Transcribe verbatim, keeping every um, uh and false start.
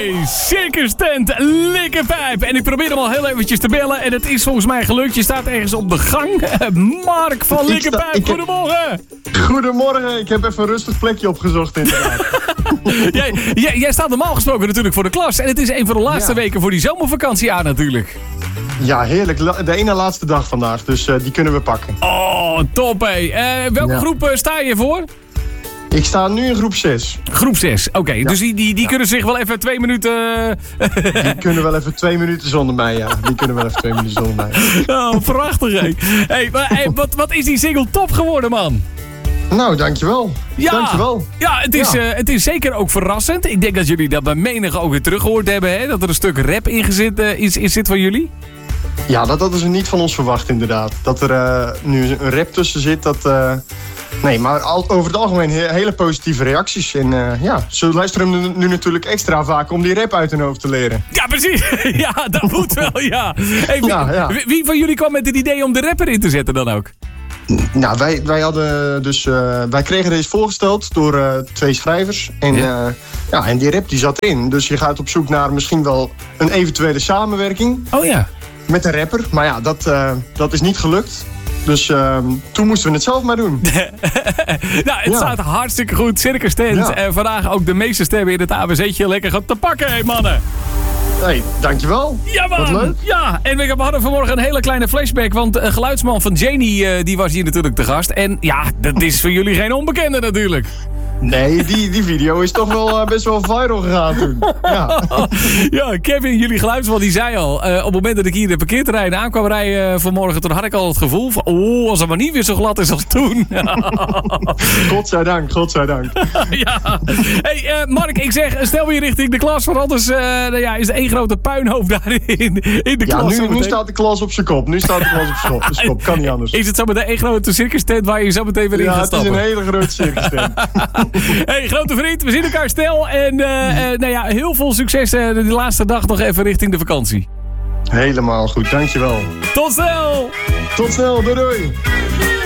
Circus Tent Likkerpijp. En ik probeer hem al heel eventjes te bellen. En het is volgens mij gelukt. Je staat ergens op de gang. Mark van Likkerpijp, sta, goedemorgen. Heb... Goedemorgen. Ik heb even een rustig plekje opgezocht inderdaad. jij, jij, jij staat normaal gesproken natuurlijk voor de klas. En het is een van de laatste ja. weken voor die zomervakantie aan natuurlijk. Ja, heerlijk. De ene laatste dag vandaag. Dus uh, die kunnen we pakken. Oh, top hé. Uh, welke ja. groep uh, sta je voor? Ik sta nu in groep zes. Groep zes, oké. Okay. Ja. Dus die, die, die ja. kunnen zich wel even twee minuten... Die kunnen wel even twee minuten zonder mij, ja. Die kunnen wel even twee minuten zonder mij. Oh, prachtig, hé. Hey, maar, hey, wat, wat is die single top geworden, man? Nou, dankjewel. Ja, dankjewel. Ja, het is, ja. Uh, het is zeker ook verrassend. Ik denk dat jullie dat bij menig ook weer teruggehoord hebben, hè? Dat er een stuk rap in, gezit, uh, in, in zit van jullie. Ja, dat hadden ze niet van ons verwacht, inderdaad. Dat er uh, nu een rap tussen zit, dat... Uh... Nee, maar over het algemeen hele positieve reacties. En uh, ja, ze luisteren hem nu natuurlijk extra vaak om die rap uit hun hoofd te leren. Ja, precies. Ja, dat moet wel, ja. Hey, wie, ja, ja. wie van jullie kwam met het idee om de rapper in te zetten dan ook? Nou, wij, wij hadden dus... Uh, wij kregen deze voorgesteld door uh, twee schrijvers. En, ja. Uh, ja, en die rap die zat erin. Dus je gaat op zoek naar misschien wel een eventuele samenwerking. Oh ja. Met een rapper. Maar ja, dat, uh, dat is niet gelukt. Dus uh, toen moesten we het zelf maar doen. Nou, het ja. staat hartstikke goed. Circus Tent. Ja. En vandaag ook de meeste stemmen in het A B C'tje lekker gaan te pakken, hé mannen. Hey, dankjewel. Ja, man. Wat leuk. Ja, en we hadden vanmorgen een hele kleine flashback. Want uh, geluidsman van Janie, uh, die was hier natuurlijk te gast. En ja, dat is voor jullie geen onbekende natuurlijk. Nee, die, die video is toch wel uh, best wel viral gegaan toen. Ja, ja Kevin, jullie geluidsman, die zei al... Uh, op het moment dat ik hier de parkeerterrein aan kwam rijden uh, vanmorgen... toen had ik al het gevoel van... oh, als het maar niet weer zo glad is als toen. Godzijdank, godzijdank. Ja. Hey, uh, Mark, ik zeg, stel weer richting de klas... want anders uh, nou ja, is er één grote puinhoop daar in, in de ja, klas. Nu, nu staat de klas op zijn kop. Nu staat de klas op zijn kop. Kan niet anders. Is het zo meteen één grote circus tent waar je zo meteen weer in ja, gaat stappen? Ja, het is een hele grote circus tent. Hey, grote vriend, we zien elkaar snel. En uh, uh, nou ja, heel veel succes uh, de laatste dag nog even richting de vakantie. Helemaal goed, dankjewel. Tot snel! Tot snel, doei doei!